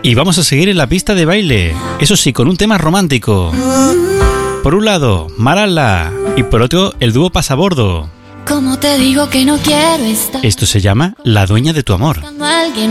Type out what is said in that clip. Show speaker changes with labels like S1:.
S1: Y vamos a seguir en la pista de baile, eso sí, con un tema romántico. Por un lado, Marala, y por otro, el dúo Pasabordo.
S2: Como te digo que no quiero estar.
S1: Esto se llama La dueña de tu amor.